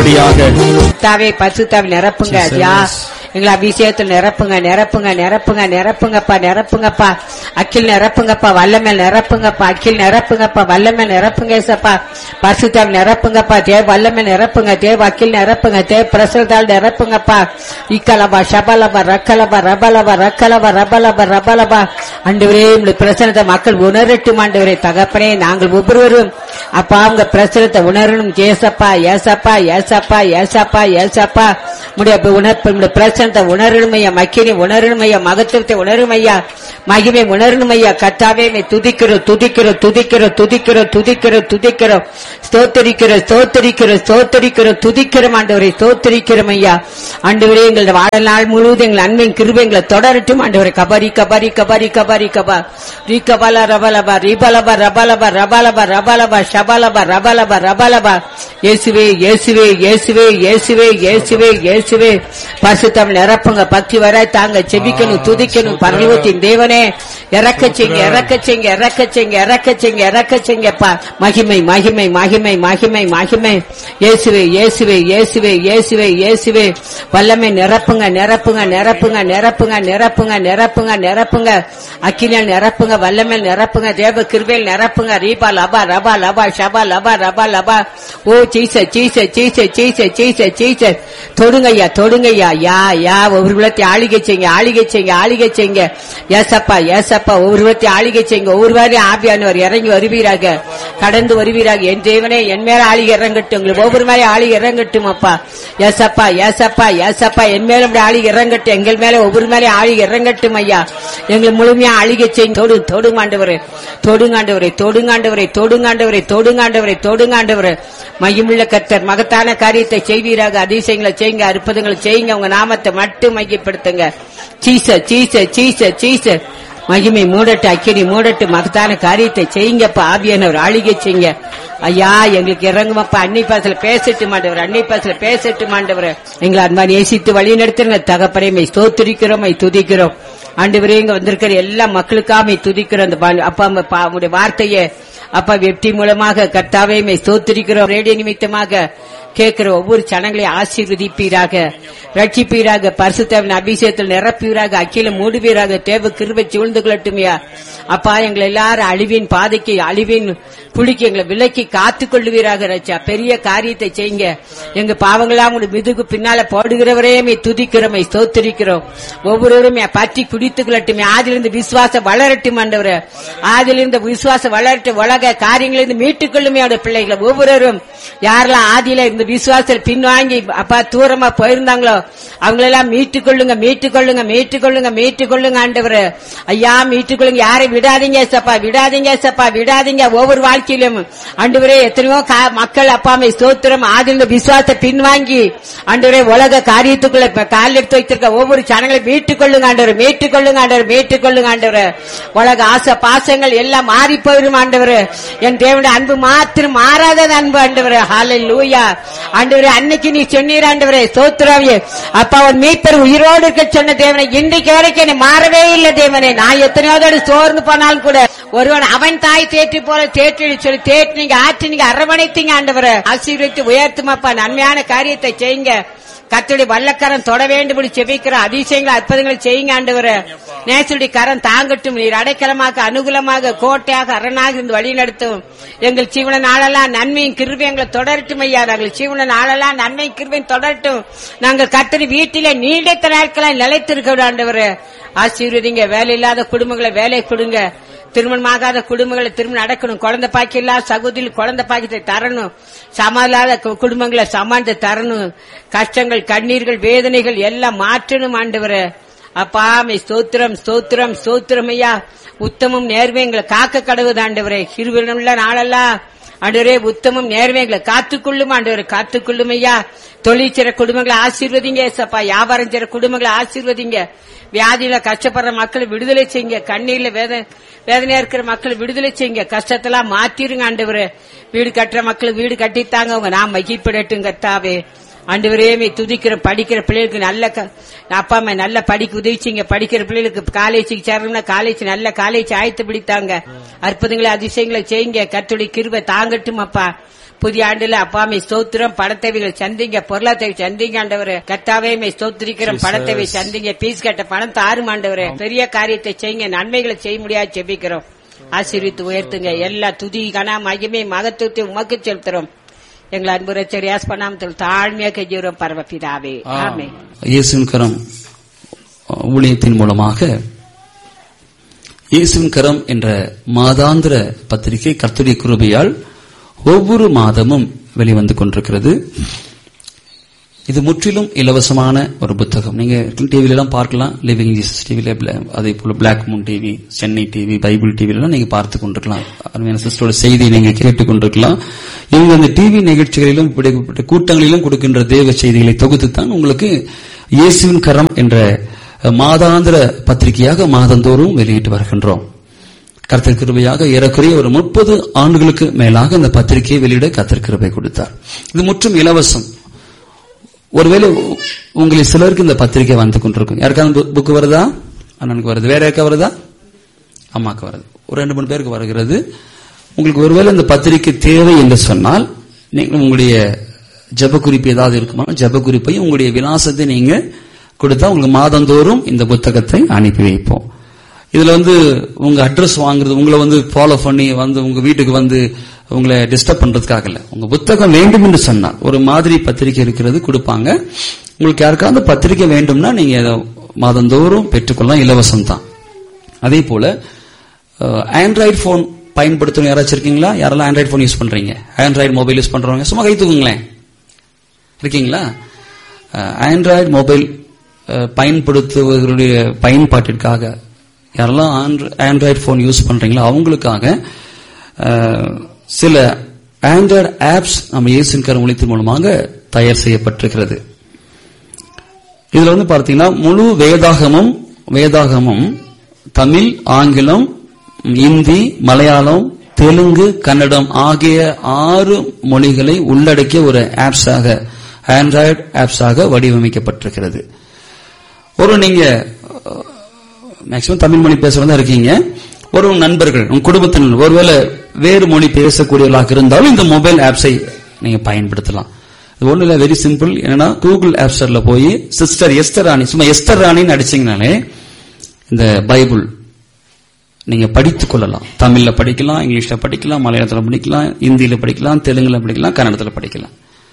முடியாக தாவே பசுத்தாவில் நிரப்புங்க ஐயா. எங்களை அபிஷேகத்தில் நிரப்புங்க நிரப்புங்க நிரப்புங்க நிரப்புங்கப்பா நிரப்புங்கப்பா. அக்கில் நிரப்புங்கப்பா, வல்லமேல் நிரப்புங்கப்பா, அக்கில் நிரப்புங்கப்பா, வல்லமேல் நிரப்புங்க ஏசப்பா. பரிசுத்தாவில் நிரப்புங்கப்பா, தேவ வல்லமேல் நிரப்புங்க, தேவ அக்கில் நிரப்புங்க, தேவ பிரசுத்தால் நிரப்புங்கப்பா. இக்கலபா ஷபலபா ரக்கலபா ரபலபா ரக்கலபா ரபலபா ரபலபா. ஆண்டவரே உங்களுடைய பிரசனத்தை மக்கள் உணரட்டும் ஆண்டவரே. தகப்பனே நாங்கள் ஒவ்வொருவரும் அப்பா உங்க பிரசனத்தை உணரணும். ஏசப்பா ஏசப்பா ஏசப்பா ஏசப்பா ஏசப்பா. உடைய பிரசனத்தை உணரணும் ஐயா, மக்கினை உணரணும் ஐயா, மகத்துவத்தை உணரும் ஐயா, மகிமை உணரணும் ஐயா. கர்த்தாவே துதிக்கிறோம் துதிக்கிறோம் துதிக்கிறோம் துதிக்கிறோம் துதிக்கிறோம் துதிக்கிறோம் ஸ்தோத்தரிக்கிறோம் ஸ்தோத்தரிக்கிறோம் ஸ்தோத்தரிக்கிறோம் துதிக்கிறோம் ஆண்டவரை ஸ்தோத்தரிக்கிறோம் ஐயா. ஆண்டவரே எங்களோட வாழ்நாள் முழுவதும் எங்கள் அன்பின் கிருபை எங்களை தொடரட்டும் ஆண்டவரை. கபரி கபரி கபரி கபரி கபா ரீகபல ரபலபா ரீபலபா ரபலபா ரபலபா ரபலபா ஷபலபா ரபலபா ரபலபா. இயேசுவே இயேசுவே இயேசுவே இயேசுவே இயேசுவே இயேசுவே. பரிசுத்தம் நிரப்புங்க, பக்தி வர தாங்க, செபிக்கணும் துதிக்கணும். பரலோகத்தின் தேவனே இறக்க செய்ங்க இறக்க செய்ங்க இறக்க செய்ங்க இறக்க செய்ங்க இறக்க செய்ங்கப்பா. மகிமை மகிமை மகிமை மகிமை மகிமை. இயேசுவே இயேசுவே இயேசுவே இயேசுவே இயேசுவே. வல்லமை நிரப்புங்க நிரப்புங்க நிரப்புங்க நிரப்புங்க நிரப்புங்க நிரப்புங்க நிரப்புங்க. அக்கினியால் நிரப்புங்க, வல்லமேல் நிரப்புங்க, தேவ கிருபையில் நிரப்புங்க. ரீபா லபா ரபா லபா ஷபா லபா ரபா லபா. ஓ Jesus Jesus Jesus Jesus Jesus Jesus. தொடுங்கய்யா தொடுங்கய்யா. யா யா ஒவ்வொரு குலத்தை ஆளிகை செய்யுங்க ஆளிகை செய்யுங்க ஆளிகை செய்யுங்க. ஏசப்பா ஏசப்பா ஒவ்வொரு குலத்தை ஆளிகை செய்யுங்க. ஒவ்வொருவரையும் ஆவியானவர் இறங்கி வருவீராக, கடந்து வருவீராக. என் தேவனே என் மேல ஆளிகை இறங்கட்டும், உங்களுக்கு ஒவ்வொரு மாதிரி ஆளிகை இறங்கட்டும் அப்பா. ஏசப்பா ஏசப்பா ஏசப்பா என் மேல ஆளிகை இறங்கட்டும், எங்கள் மேல ஒவ்வொரு மேலே ஆளிகை இறங்கட்டும் ஐயா. எங்களை முழுமையா ஆளிகை செய்யும். தொடு தொடுங்காண்டவரே தொடுங்காண்டவரே தொடுங்காண்டவரே தொடுங்காண்டவரே தொடுங்காண்டவரே தொடுங்காண்டவரே. மகிமுள்ள கர்த்தர் மகத்தான காரியத்தை செய்வீராக. அதிசயங்களை செய்யுங்க, அற்புதங்களை செய்யுங்க. உங்க நாமத்தை மட்டும் மையப்படுத்துங்க. சீச சீச சீச சீச. மகிமை மூடட்டு, அக்கினி மூடட்டு, மகத்தான காரியத்தை செய்யுங்கப்பா. ஆவியானவர் ஆளிகை செய்யுங்க ஐயா. எங்களுக்கு இறங்குமப்பா. அன்னை பாசல பேசட்டு மாண்டவர், அன்னை பாசல பேசட்டு மாண்டவர். எங்களை அன்பா நேசித்து வழி நடத்துங்க தகப்பனை. ஸ்தோத்திரிக்கிறோம், துதிக்கிறோம் ஆண்டவரே. இங்க வந்திருக்கிற எல்லா மக்களுக்காக துதிக்கிறோம். அந்த அப்பா உடைய வார்த்தையை அப்பா வெப்டி மூலமாக கர்த்தாவே ஸ்தோத்திரிக்கிறோம். ரேடியோ நிமித்தமாக கேட்கிற ஒவ்வொரு ஜனங்களையும் ஆசீர்வதிப்பீராக, ரட்சிப்பீராக, பரிசுத்தவின் அபிஷேகத்தில் நிரப்பீராக, அக்கில மூடுவீராக. தேவ கிருபை சூழ்ந்து கொள்ளட்டுமையா அப்பா. எங்களை எல்லாரும் அழிவின் பாதைக்கு, அழிவின் புளிக்கு எங்களை விலக்கி காத்துக் கொள்ளுவீராக. ரச்சா பெரிய காரியத்தை செய்யுங்க. எங்க பாவங்களாம் உங்க மிதுகு பின்னால போடுகிறவரே துதிக்கிறோம், ஸ்தோத்திரிக்கிறோம். ஒவ்வொருவரும் பற்றி குடித்துக் கொள்ளட்டுமே. ஆதிலிருந்து விசுவாசம் வளரட்டும் ஆண்டவரே. ஆதிலிருந்து விசுவாசம் வளரட்டும். உலக காரியங்களிலிருந்து மீட்டுக் கொள்ளுமே அவருடைய பிள்ளைகளை. ஒவ்வொருவரும் யாரெல்லாம் ஆதியில இந்த விசுவாசத்தில் பின்வாங்கி அப்பா தூரமா போயிருந்தாங்களோ அவங்களெல்லாம் மீட்டுக் கொள்ளுங்க மீட்டுக் கொள்ளுங்க மீட்டுக் கொள்ளுங்க மீட்டுக் கொள்ளுங்க ஆண்டவரே. ஐயா மீட்டுக் கொள்ளுங்க. யாரை விடாதீங்க சப்பா, விடாதீங்க சப்பா, விடாதீங்க. ஒவ்வொரு வாழ்க்கையிலும் ஆண்டவரே எத்தனையோ மக்கள் அப்பாமை ஸ்தோத்திரம் ஆதிலிருந்து விசுவாசத்தை பின்வாங்கி ஆண்டவரே உலக காரியத்துக்குள்ள கால் எடுத்து வைத்திருக்க ஒவ்வொரு ஜனங்களை மீட்டுக் கொள்ளுங்க ஆண்டவர், மீட்டுக் கொள்ளுங்க ஆண்டவர், மீட்டுக் கொள்ளுங்க ஆண்டவர். உலக ஆசை பாசங்கள் எல்லாம் மாறி போயிடும் ஆண்டவர். என் தேவனுடைய அன்பு மாத்திரம் மாறாத அன்பு ஆண்டவர். ஹல்லேலூயா ஆண்டவரே. அன்னைக்கு நீ சொன்னீர் ஆண்டவரே, ஸ்தோத்திராவியே அப்பா. அவன் மீட்பர் உயிரோடு இருக்க சொன்ன தேவனை இன்றைக்கு வரைக்கும் மாறவே இல்லை தேவனே. நான் எத்தனையோடு சோர்ந்து போனாலும் கூட ஒருவன் அவன் தாய் தேற்றி போல தேற்றி சொல்லி தேற்றினீங்க, ஆற்றினீங்க, அரவணைத்தீங்க ஆண்டவரை. ஆசீர்வதித்து உயர்த்துமாப்பா. நன்மையான காரியத்தை செய்யுங்க. கர்த்தருடைய வல்லக்கரம் தொட வேண்டும் செபிக்கிற அதிசயங்களை அற்புதங்களை செய்யுங்க ஆண்டவரே. நேசருடைய கரம் தாங்கட்டும். நீர் அடைக்கலமாக அனுகூலமாக கோட்டையாக அரணாக இருந்து வழி நடத்தும். எங்கள் ஜீவன நாளெல்லாம் நன்மையும் கிருபையும் எங்களை தொடரட்டும் ஐயா. நாங்கள் ஜீவன நாளெல்லாம் நன்மையும் கிருபையும் தொடரட்டும். நாங்கள் கர்த்தர் வீட்டிலே நீண்ட நாட்களாக நிலைத்திருக்க ஆண்டவரே. ஆசீர்வதிங்க. வேலை இல்லாத குடும்பங்களை வேலை கொடுங்க. திருமணமாகாத குடும்பங்களை திருமணம் நடக்கணும். குழந்தை பாக்கி இல்லாத சகோதரி குழந்தை பாக்கியத்தை தரணும். சமாளில்லாத குடும்பங்களை சமாளித்து தரணும். கஷ்டங்கள், கண்ணீர்கள், வேதனைகள் எல்லாம் மாற்றணும் ஆண்டவரே. அப்பா ஸ்தோத்திரம் ஸ்தோத்திரம் ஸ்தோத்திரம் ஐயா. உத்தமும் நேர்மை எங்களை காக்க கடவுது ஆண்டவரே. சிறுவிலுள்ள நாளெல்லாம் ஆண்டவரே உத்தமும் நேர்மை எங்களை காத்துக்கொள்ளும் ஆண்டவரே, காத்துக்கொள்ளும் ஐயா. தொழில் செய்ற குடும்பங்களை ஆசீர்வதிங்க ஏசப்பா. வியாபாரம் செய்ற குடும்பங்களை ஆசீர்வதிங்க. வியாதியில கஷ்டப்படுற மக்களை விடுதலை செய்யுங்க. கண்ணீர்ல வேதனையா இருக்கிற மக்களை விடுதலை செய்யுங்க. கஷ்டத்தெல்லாம் மாத்திருங்க ஆண்டவரே. வீடு கட்டுற மக்களுக்கு வீடு கட்டித்தாங்க. அவங்க நான் மகிழ்ப்படட்டும் கர்த்தாவே. ஆண்டவரே துதிக்கிற படிக்கிற பிள்ளைகளுக்கு நல்ல அப்பா அம்மா நல்ல படிக்க உதவிச்சிங்க. படிக்கிற பிள்ளைகளுக்கு காலேஜுக்கு சேரணும்னா காலேஜ் நல்ல காலேஜ் ஆயத்து பிடித்தாங்க. அற்புதங்களை அதிசயங்களை செய்யுங்க. கர்த்தருடைய கிருபை தாங்கட்டும் அப்பா. புதிய ஆண்டுல அப்பாமை ஸ்தோத்திரம். பணத்தேவைகள் சந்திங்க, பொருளாதார சந்திங்க ஆண்டவரே. கர்த்தாவே ஸ்தோத்திரிக்கிறோம். பணத்தேவை சந்திங்க, பீஸ் கட்ட பணம் தாரும் ஆண்டவரே. பெரிய காரியத்தை செய்யுங்க, நன்மைகளை செய்ய முடியாது ஜெபிக்கிறோம். ஆசீர்வித்து உயர்த்துங்க. எல்லா துதி கன மகிமை மகத்துவத்தை உமக்கு செலுத்துறோம். எங்களை அன்பு ரட்சகர் இயேசு நாமத்தில் தாழ்மையாக கெஞ்சுகிறோம் பரமபிதாவே. ஆமென். இயேசுவின் கரம் ஊழியத்தின் மூலமாக இயேசுவின் கரம் என்ற மாதாந்திர பத்திரிகை கர்த்தருடைய கிருபையால் ஒவ்வொரு மாதமும் வெளிவந்து கொண்டிருக்கிறது. இது முற்றிலும் இலவசமான ஒரு புத்தகம். நீங்க டிவில எல்லாம் பார்க்கலாம். லிவிங் ஜீசஸ் டிவில, அதே போல black Moon TV, Chennai TV, Bible டிவில எல்லாம் நீங்க பார்த்து கொண்டிருக்கலாம். அருமையான சிஸ்டரோட செய்தியை நீங்க கேட்டுக் கொண்டிருக்கலாம். இவங்க அந்த டிவி நிகழ்ச்சிகளிலும் கூட்டங்களிலும் கொடுக்கின்ற தேவ செய்திகளை தொகுத்துத்தான் உங்களுக்கு இயேசுவின் கரம் என்ற மாதாந்திர பத்திரிகையாக மாதந்தோறும் வெளியிட்டு வருகின்றோம். கர்த்தர் கிருபையாக ஏறக்குறைய ஒரு 30 ஆண்டுகளுக்கு மேலாக இந்த பத்திரிகையை வெளியிட கர்த்தர் கிருபை கொடுத்தார். இது முற்றும் இலவசம். ஒருவேளை உங்களுக்கு சிலருக்கு இந்த பத்திரிகை வந்து கொண்டிருக்கும். யாருக்காவது புக்கு வருதா? அண்ணனுக்கு வருது. வேற யாருக்கா வருதா? அம்மாக்கு வருது. ஒரு 2-3 பேருக்கு வருகிறது. உங்களுக்கு ஒருவேளை இந்த பத்திரிகை தேவை என்று சொன்னால் நீங்கள் உங்களுடைய ஜெப குறிப்பு ஏதாவது இருக்குமா, ஜெப குறிப்பையும் உங்களுடைய விலாசத்தை நீங்க கொடுத்தா உங்களுக்கு மாதந்தோறும் இந்த புத்தகத்தை அனுப்பி வைப்போம். இதுல உங்க அட்ரஸ் வாங்குறது, உங்களை ஃபாலோ பண்ணி உங்க வீட்டுக்கு உங்களை டிஸ்டர்ப் பண்றதுக்காக இல்ல. உங்க புத்தகம் வேண்டும் என்று சொன்னால் ஒரு மாதிரி பத்திரிகை இருக்கிறது கொடுப்பாங்க. உங்களுக்கு யாருக்காவது பத்திரிகை வேண்டும்னா நீங்க மாதந்தோறும் பெற்றுக்கொள்ளலாம், இலவசம் தான். அதே போல ஆண்ட்ராய்டு போன் பயன்படுத்தணும் யாராச்சும் இருக்கீங்களா? யாரெல்லாம் ஆண்ட்ராய்டு போன் யூஸ் பண்றீங்க? ஆண்ட்ராய்டு மொபைல் யூஸ் பண்றவங்க சும்மா கை தூக்குங்களேன். இருக்கீங்களா? ஆண்ட்ராய்டு மொபைல் பயன்படுத்துவதனுடைய பயன்பாட்டிற்காக யாரெல்லாம் ஆண்ட்ராய்டு போன் யூஸ் பண்றீங்களோ அவங்களுக்காக சில ஆண்ட்ராய்டு ஆப்ஸ் நம்ம இயேசுவின் கரம் ஊழியத்தின் மூலமாக தயார் செய்யப்பட்டிருக்கிறது. இதுல பார்த்தீங்கன்னா முழு வேதாகமும் தமிழ், ஆங்கிலம், இந்தி, மலையாளம், தெலுங்கு, கன்னடம் ஆகிய 6 மொழிகளை உள்ளடக்கிய ஒரு ஆப்ஸாக, ஆண்ட்ராய்டு ஆப்ஸாக வடிவமைக்கப்பட்டிருக்கிறது. நீங்க மேக்சிமம் தமிழ் மொழி பேசுறதா இருக்கீங்க. ஒரு நண்பர்கள், உங்க குடும்பத்தினர் ஒருவேளை வேறு மொழி பேசக்கூடியவர்களாக இருந்தாலும் இந்த மொபைல் ஆப்ஸை நீங்க பயன்படுத்தலாம். இது ஒண்ணு இல்ல, வெரி சிம்பிள். என்னன்னா கூகுள் ஆப் ஸ்டோர்ல போய் சிஸ்டர் எஸ்தர் ராணி, சும்மா எஸ்தர் ராணின்னு அடிச்சீங்கனாலே இந்த பைபிள் நீங்க படித்துக் கொள்ளலாம். தமிழ்ல படிக்கலாம், இங்கிலீஷ்ல படிக்கலாம், மலையாளத்துல படிக்கலாம், இந்தியில படிக்கலாம், தெலுங்குல படிக்கலாம், கன்னடத்துல படிக்கலாம்.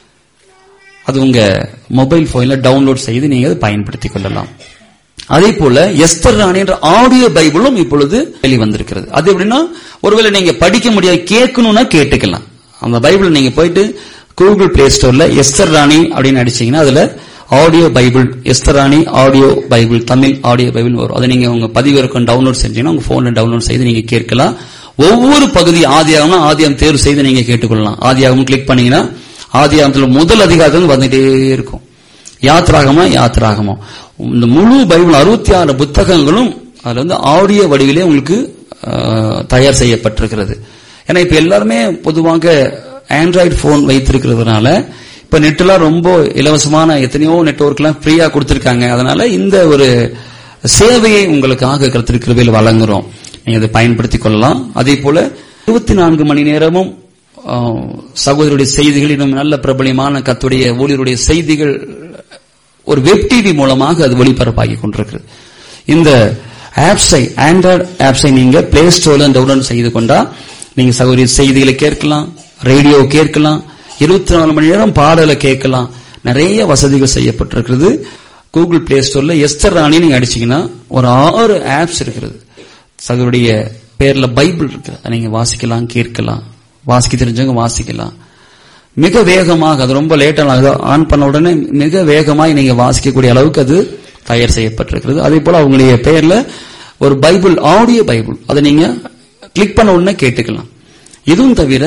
அது உங்க மொபைல் போன்ல டவுன்லோட் செய்து நீங்க அதை பயன்படுத்திக் கொள்ளலாம். அதே போல எஸ்தர் ராணி என்ற ஆடியோ பைபிளும் இப்பொழுது வெளிவந்திருக்கிறது. அது எப்படின்னா ஒருவேளை நீங்க படிக்க முடியாது, கேட்கணும்னா கேட்டுக்கலாம். அந்த பைபிள் நீங்க போயிட்டு கூகுள் பிளே ஸ்டோர்ல எஸ்தர் ராணி அப்படின்னு அடிச்சீங்கன்னா அதுல ஆடியோ பைபிள், எஸ்தர் ராணி audio Bible, Tamil audio Bible வரும். அதை நீங்க உங்க பதிவிறக்கம் டவுன்லோட் செஞ்சீங்கன்னா உங்க போன்ல டவுன்லோட் செய்து நீங்க கேட்கலாம். ஒவ்வொரு பகுதி ஆதியாகம்னா ஆதியாகம் தேர்வு செய்து நீங்க கேட்டுக்கொள்ளலாம். ஆதியாகம் கிளிக் பண்ணீங்கன்னா ஆதியாகத்துல முதல் அதிகாரம் வந்துட்டே இருக்கும். யாத்ராகமோ இந்த முழு பைபிள் 66 புத்தகங்களும் அதுல ஆடியோ வடிவிலே உங்களுக்கு தயார் செய்யப்பட்டிருக்கிறது. ஏன்னா இப்ப எல்லாருமே பொதுவாக ஆண்ட்ராய்டு போன் வைத்திருக்கிறதுனால இப்ப நெட்லாம் ரொம்ப இலவசமான எத்தனையோ நெட்வொர்க் எல்லாம் ஃப்ரீயா கொடுத்திருக்காங்க. அதனால இந்த ஒரு சேவையை உங்களுக்காக கர்த்தர் கிருபையில் வழங்குறோம். நீங்க அதை பயன்படுத்திக் கொள்ளலாம். அதே போல 24 மணி நேரமும் சகோதரருடைய செய்திகள், இன்னும் நல்ல பிரபலியமான கர்த்தருடைய ஊழியருடைய செய்திகள் ஒரு வெப் டிவி மூலமாக அது ஒளிபரப்பாகி கொண்டிருக்கிறது. இந்த ஆப்ஸை, ஆண்ட்ராய்டு ஆப்ஸை நீங்க பிளே ஸ்டோர்ல டவுன்லோட் செய்து கொண்டா நீங்க சகோதரி செய்திகளை கேட்கலாம், ரேடியோ கேட்கலாம், 24 மணி நேரம் பாடலை கேட்கலாம். நிறைய வசதிகள் செய்யப்பட்டிருக்கிறது. கூகுள் பிளே ஸ்டோர்ல எஸ்தர் ராணி நீங்க அடிச்சீங்கன்னா ஒரு 6 ஆப்ஸ் இருக்கிறது. சகோதரிய பேர்ல பைபிள் இருக்கு, நீங்க வாசிக்கலாம், கேட்கலாம். வாசிக்க தெரிஞ்சவங்க வாசிக்கலாம். மிக வேகமாக, அது ரொம்ப லேட்டாக ஆன் பண்ண உடனே மிக வேகமாக நீங்க வாசிக்கக்கூடிய அளவுக்கு அது தயார் செய்யப்பட்டிருக்கிறது. அதே போல அவங்களுடைய பெயர்ல ஒரு பைபிள், ஆடியோ பைபிள், அதை நீங்க கிளிக் பண்ண உடனே கேட்டுக்கலாம். இதுவும் தவிர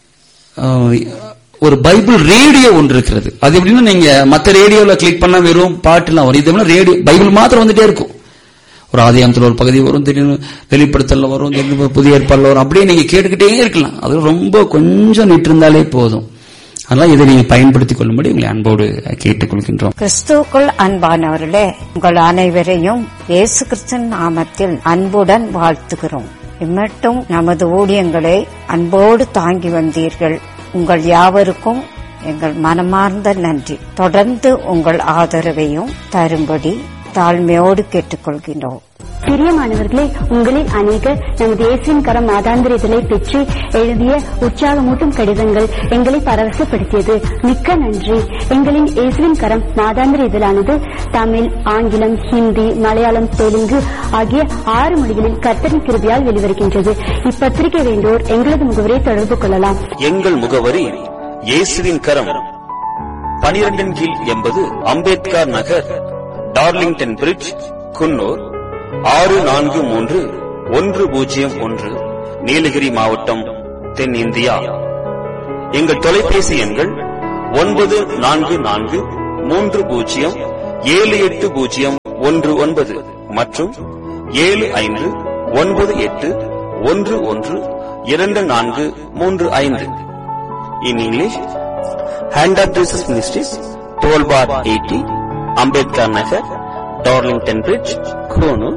ஒரு பைபிள் ரேடியோ ஒன்று இருக்கிறது. அது எப்படின்னா நீங்க மற்ற ரேடியோல கிளிக் பண்ண வெறும் பாட்டுலாம் வரும். இது ரேடியோ பைபிள் மாத்திரம் வந்துட்டே இருக்கும். ஒரு ஆதியாகமத்தில் ஒரு பகுதி வரும், திடீர்னு வெளிப்படுத்தல வரும், திடீர்னு புதிய ஏற்பாடுல வரும். அப்படியே நீங்க கேட்டுக்கிட்டே இருக்கலாம். அது ரொம்ப கொஞ்சம் நிட்டு இருந்தாலே போதும். அதனால இதை நீங்க பயன்படுத்திக் கொள்ளும்படி உங்களை அன்போடு கேட்டுக்கொள்கின்றோம். கிறிஸ்துவுக்குள் அன்பானவர்களே, உங்கள் அனைவரையும் இயேசு கிறிஸ்துவின் நாமத்தில் அன்புடன் வாழ்த்துகிறோம். இம்மட்டும் நமது ஊழியங்களை அன்போடு தாங்கி வந்தீர்கள். உங்கள் யாவருக்கும் எங்கள் மனமார்ந்த நன்றி. தொடர்ந்து உங்கள் ஆதரவையும் தரும்படி தாழ்மையோடு கேட்டுக்கொள்கின்றோம். பிரியமானவர்களே, உங்களில் அநேகர் நமது இயேசுவின் கரம் மாதாந்திர இதழை பெற்று எழுதிய உற்சாகமூட்டும் கடிதங்கள் எங்களை பரவசப்படுத்தியது. மிக்க நன்றி. எங்களின் இயேசுவின் கரம் மாதாந்திர இதழானது தமிழ், ஆங்கிலம், ஹிந்தி, மலையாளம், தெலுங்கு ஆகிய 6 மொழிகளில் கர்த்தரின் கிருபையால் வெளிவருகின்றது. இப்பத்திரிகை வேண்டோர் எங்களது முகவரியை தொடர்பு கொள்ளலாம். எங்கள் முகவரி இயேசுவின் கரம், 12 கீழ் 80 அம்பேத்கர் நகர், டார்லிங்டன் பிரிட்ஜ், குன்னூர் 643101, நீலகிரி மாவட்டம், தென்னிந்தியா. எங்கள் தொலைபேசி எண்கள் 9443078019 மற்றும் 7598112435. In English, Hand of Jesus Ministries, 12 bar 80, Ambedkar Nagar, Darlington Bridge, Konoor,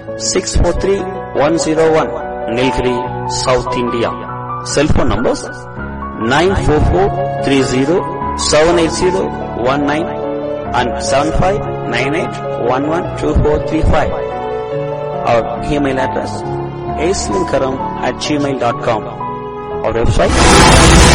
643101, Nilgiri, South India. Cell phone numbers 944307801 and 7598112435. Our email address aislinkaram@gmail.com. Our website